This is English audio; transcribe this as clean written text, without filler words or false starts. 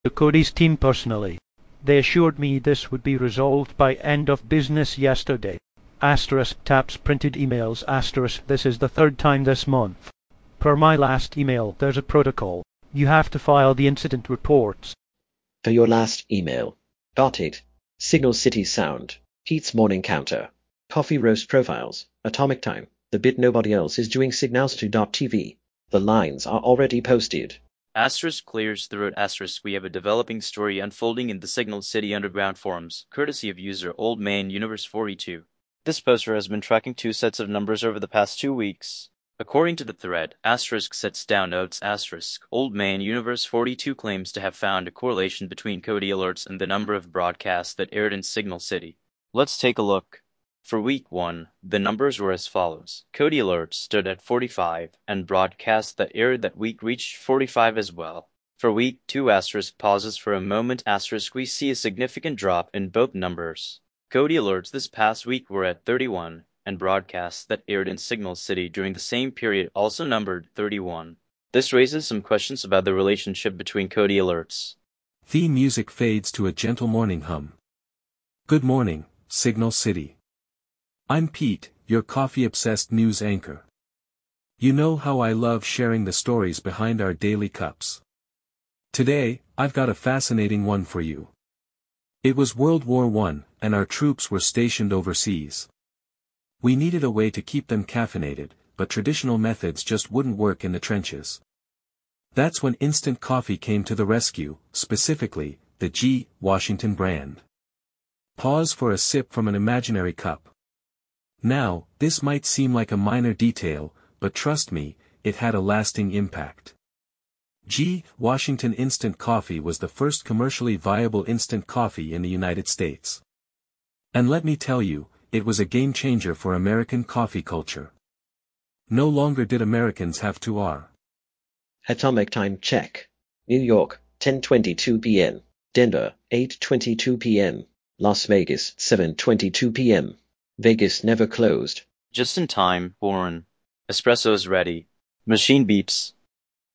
to Cody's team personally. They assured me this would be resolved by end of business yesterday. Asterisk taps printed emails. Asterisk this is the third time this month. Per my last email, there's a protocol. You have to file the incident reports. For your last email. It. Signal City Sound. Pete's Morning Counter. Coffee Roast Profiles. Atomic Time. The bit nobody else is doing. Signals to .tv. The lines are already posted. Asterisk clears throat. Asterisk we have a developing story unfolding in the Signal City underground forums, courtesy of user Old Man Universe 42. This poster has been tracking two sets of numbers over the past 2 weeks. According to the thread, Asterisk sets down notes. Asterisk Old Man Universe 42 claims to have found a correlation between Cody alerts and the number of broadcasts that aired in Signal City. Let's take a look. For week 1, the numbers were as follows. Cody alerts stood at 45, and broadcasts that aired that week reached 45 as well. For week 2 asterisk pauses for a moment asterisk we see a significant drop in both numbers. Cody alerts this past week were at 31, and broadcasts that aired in Signal City during the same period also numbered 31. This raises some questions about the relationship between Cody alerts. Theme music fades to a gentle morning hum. Good morning, Signal City. I'm Pete, your coffee-obsessed news anchor. You know how I love sharing the stories behind our daily cups. Today, I've got a fascinating one for you. It was World War I, and our troops were stationed overseas. We needed a way to keep them caffeinated, but traditional methods just wouldn't work in the trenches. That's when instant coffee came to the rescue, specifically, the G. Washington brand. Pause for a sip from an imaginary cup. Now, this might seem like a minor detail, but trust me, it had a lasting impact. G. Washington Instant Coffee was the first commercially viable instant coffee in the United States. And let me tell you, it was a game-changer for American coffee culture. No longer did Americans have to Atomic Time check. New York, 10:22 p.m. Denver, 8:22 p.m. Las Vegas, 7:22 p.m. Vegas never closed. Just in time, Warren. Espresso's ready. Machine beeps.